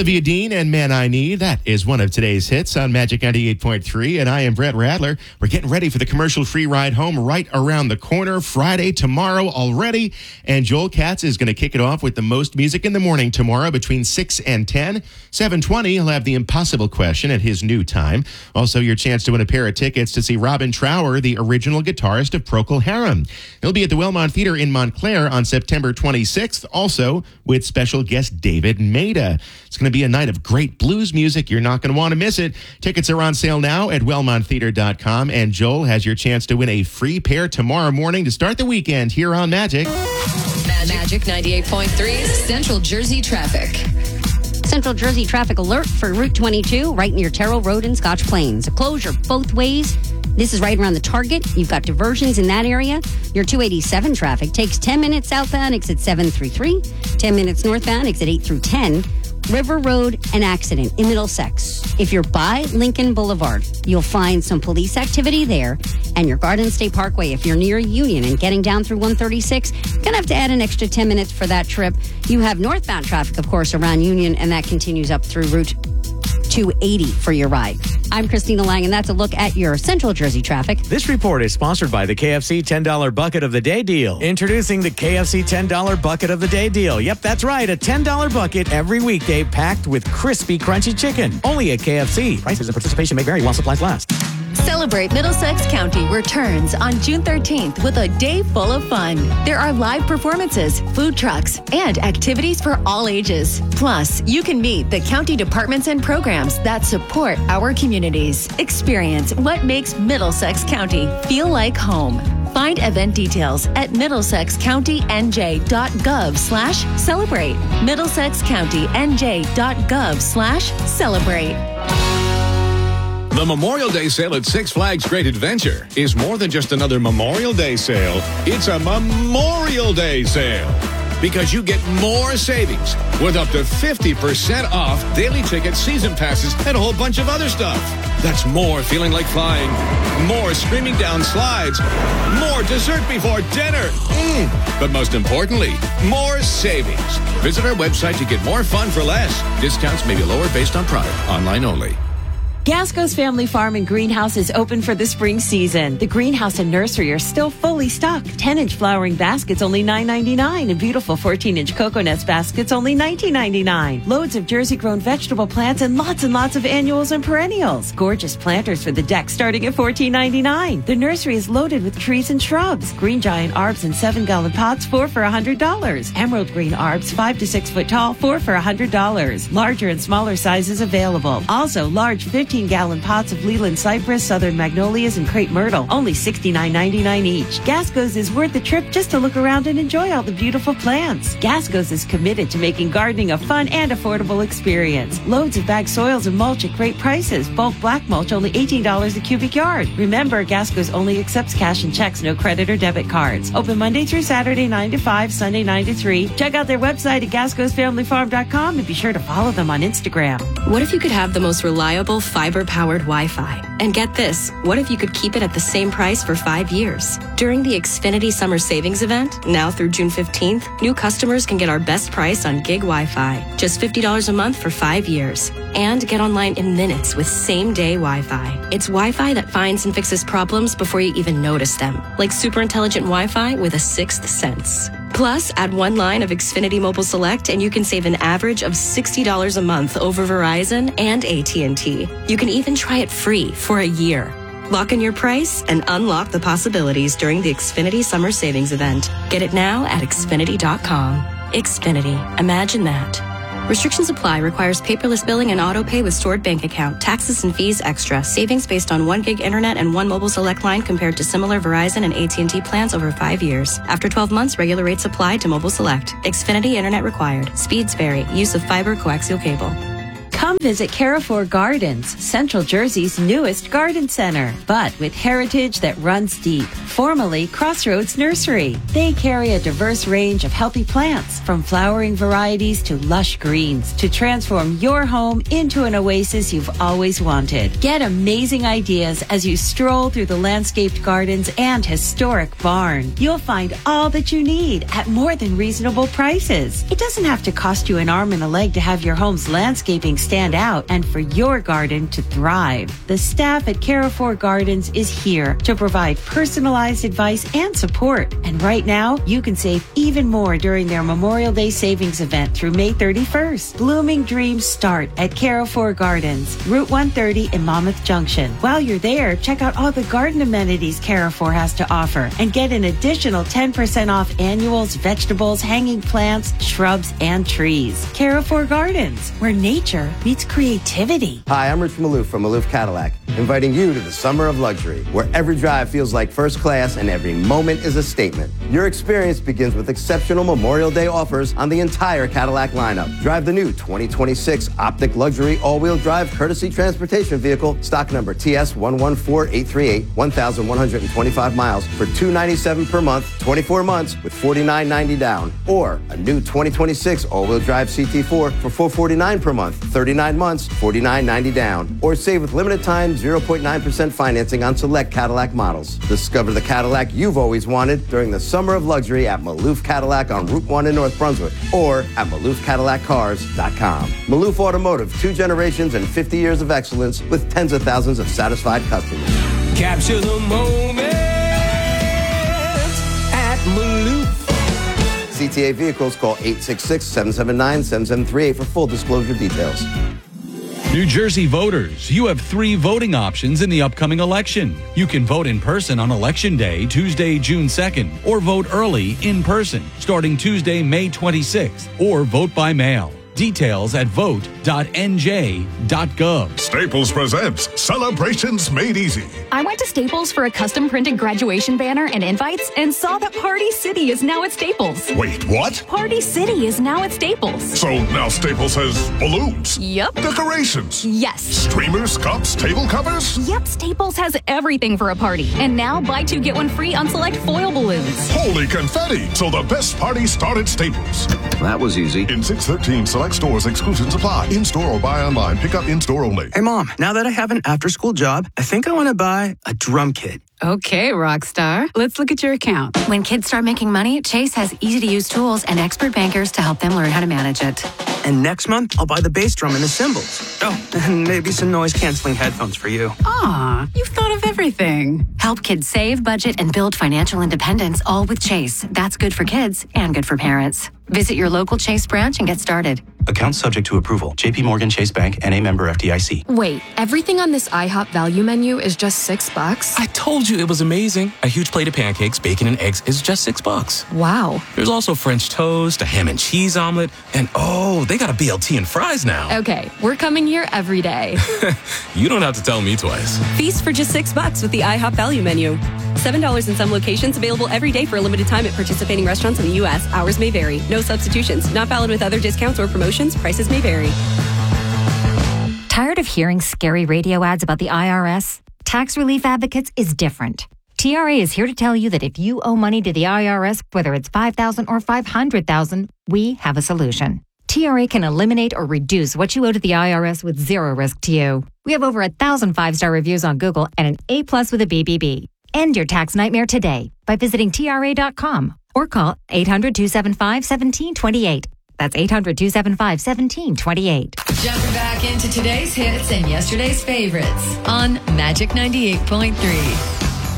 Olivia Dean and Man I Need. That is one of today's hits on Magic 98.3. And I am Brett Radler. We're getting ready for the commercial-free ride home right around the corner. Friday, tomorrow already. And Joel Katz is going to kick it off with the most music in the morning tomorrow between 6 and 10. 7:20, he'll have the impossible question at his new time. Also, your chance to win a pair of tickets to see Robin Trower, the original guitarist of Procol Harum. He'll be at the Wellmont Theater in Montclair on September 26th, also with special guest David Maida. It's going to be a night of great blues music. You're not going to want to miss it. Tickets are on sale now at WellmontTheater.com. And Joel has your chance to win a free pair tomorrow morning to start the weekend here on Magic. Magic 98.3 Central Jersey traffic. Central Jersey traffic alert for Route 22 right near Terrell Road in Scotch Plains. A closure both ways. This is right around the Target. You've got diversions in that area. Your 287 traffic takes 10 minutes southbound, exit 733, 10 minutes northbound, exit 8 through 10. River Road, an accident in Middlesex. If you're by Lincoln Boulevard, you'll find some police activity there. And your Garden State Parkway, if you're near Union and getting down through 136, gonna have to add an extra 10 minutes for that trip. You have northbound traffic, of course, around Union, and that continues up through Route 280 for your ride. I'm Christina Lang, and that's a look at your Central Jersey traffic. This report is sponsored by the KFC $10 Bucket of the Day deal. Introducing the KFC $10 Bucket of the Day deal. Yep, that's right, a $10 bucket every weekday packed with crispy, crunchy chicken. Only at KFC. Prices and participation may vary while supplies last. Celebrate Middlesex County returns on June 13th with a day full of fun. There are live performances, food trucks, and activities for all ages. Plus, you can meet the county departments and programs that support our communities. Experience what makes Middlesex County feel like home. Find event details at middlesexcountynj.gov/celebrate. middlesexcountynj.gov/celebrate. The Memorial Day sale at Six Flags Great Adventure is more than just another Memorial Day sale. It's a Memorial Day sale because you get more savings with up to 50% off daily tickets, season passes, and a whole bunch of other stuff. That's more feeling like flying, more screaming down slides, more dessert before dinner. But most importantly, more savings. Visit our website to get more fun for less. Discounts may be lower based on product. Online only. Gasco's Family Farm and Greenhouse is open for the spring season. The greenhouse and nursery are still fully stocked. 10-inch flowering baskets only $9.99 and beautiful 14-inch cocoa nuts baskets only $19.99. Loads of Jersey-grown vegetable plants and lots of annuals and perennials. Gorgeous planters for the deck starting at $14.99. The nursery is loaded with trees and shrubs. Green giant arbs in 7-gallon pots, 4 for $100. Emerald green arbs, 5 to 6 foot tall, 4 for $100. Larger and smaller sizes available. Also, large 15-gallon pots of Leland cypress, southern magnolias, and crepe myrtle, only $69.99 each. Gasco's is worth the trip just to look around and enjoy all the beautiful plants. Gasco's is committed to making gardening a fun and affordable experience. Loads of bagged soils and mulch at great prices. Bulk black mulch only $18 a cubic yard. Remember, Gasco's only accepts cash and checks, no credit or debit cards. Open Monday through Saturday 9 to 5, Sunday 9 to 3. Check out their website at gascosfamilyfarm.com and be sure to follow them on Instagram. What if you could have the most reliable fiber-powered Wi-Fi? And get this, what if you could keep it at the same price for 5 years? During the Xfinity Summer Savings Event, now through June 15th, new customers can get our best price on gig Wi-Fi, just $50 a month for 5 years. And get online in minutes with same-day Wi-Fi. It's Wi-Fi that finds and fixes problems before you even notice them, like super intelligent Wi-Fi with a sixth sense. Plus, add one line of Xfinity Mobile Select and you can save an average of $60 a month over Verizon and AT&T. You can even try it free for a year. Lock in your price and unlock the possibilities during the Xfinity Summer Savings Event. Get it now at Xfinity.com. Xfinity. Imagine that. Restrictions apply. Requires paperless billing and auto pay with stored bank account. Taxes and fees extra. Savings based on 1 gig internet and 1 mobile select line compared to similar Verizon and AT&T plans over 5 years. After 12 months, regular rates apply to mobile select. Xfinity internet required. Speeds vary. Use of fiber coaxial cable. Come visit Carrefour Gardens, Central Jersey's newest garden center, but with heritage that runs deep. Formerly Crossroads Nursery. They carry a diverse range of healthy plants, from flowering varieties to lush greens, to transform your home into an oasis you've always wanted. Get amazing ideas as you stroll through the landscaped gardens and historic barn. You'll find all that you need at more than reasonable prices. It doesn't have to cost you an arm and a leg to have your home's landscaping stand out and for your garden to thrive. The staff at Carrefour Gardens is here to provide personalized advice and support. And right now, you can save even more during their Memorial Day savings event through May 31st. Blooming dreams start at Carrefour Gardens, Route 130 in Monmouth Junction. While you're there, check out all the garden amenities Carrefour has to offer and get an additional 10% off annuals, vegetables, hanging plants, shrubs, and trees. Carrefour Gardens, where nature meets creativity. Hi, I'm Rich Maloof from Maloof Cadillac, inviting you to the summer of luxury, where every drive feels like first class and every moment is a statement. Your experience begins with exceptional Memorial Day offers on the entire Cadillac lineup. Drive the new 2026 Optic Luxury all-wheel drive courtesy transportation vehicle, stock number TS114838, 1,125 miles for $297 per month, 24 months with $49.90 down. Or a new 2026 all-wheel drive CT4 for $449 per month, 39 months, $49.90 down. Or save with limited time 0.9% financing on select Cadillac models. Discover the Cadillac you've always wanted during the summer of luxury at Maloof Cadillac on Route 1 in North Brunswick or at MaloofCadillacCars.com. Maloof Automotive, 2 generations and 50 years of excellence with tens of thousands of satisfied customers. Capture the moment at Maloof. CTA vehicles, call 866-779-7738 for full disclosure details. New Jersey voters, you have 3 voting options in the upcoming election. You can vote in person on Election Day, Tuesday, June 2nd, or vote early in person, starting Tuesday, May 26th, or vote by mail. Details at vote.nj.gov. Staples presents Celebrations Made Easy. I went to Staples for a custom printed graduation banner and invites and saw that Party City is now at Staples. Wait, what? Party City is now at Staples. So now Staples has balloons? Yep. Decorations? Yes. Streamers, cups, table covers? Yep, Staples has everything for a party. And now buy 2 get 1 free on select foil balloons. Holy confetti! So the best party start at Staples. That was easy. In 613 select stores, exclusions apply. In-store or buy online. Pick up in-store only. Hey, Mom, now that I have an after-school job, I think I want to buy a drum kit. Okay, Rockstar. Let's look at your account. When kids start making money, Chase has easy-to-use tools and expert bankers to help them learn how to manage it. And next month, I'll buy the bass drum and the cymbals. Oh, and maybe some noise-canceling headphones for you. Aw, you've thought of everything. Help kids save, budget, and build financial independence, all with Chase. That's good for kids and good for parents. Visit your local Chase branch and get started. Account subject to approval. JP Morgan Chase Bank, N.A. member FDIC. Wait, everything on this IHOP value menu is just $6? I told you it was amazing. A huge plate of pancakes, bacon, and eggs is just $6. Wow. There's also French toast, a ham and cheese omelet, and oh, they got a BLT and fries now. Okay, we're coming here every day. You don't have to tell me twice. Feast for just $6 with the IHOP value menu. $7 in some locations, available every day for a limited time at participating restaurants in the U.S. Hours may vary. No substitutions. Not valid with other discounts or promotions. Prices may vary. Tired of hearing scary radio ads about the IRS? Tax Relief Advocates is different. TRA is here to tell you that if you owe money to the IRS, whether it's $5,000 or $500,000, we have a solution. TRA can eliminate or reduce what you owe to the IRS with zero risk to you. We have over 1,000 5-star reviews on Google and an A+ with a BBB. End your tax nightmare today by visiting TRA.com or call 800-275-1728. That's 800-275-1728. Jumping back into today's hits and yesterday's favorites on Magic 98.3.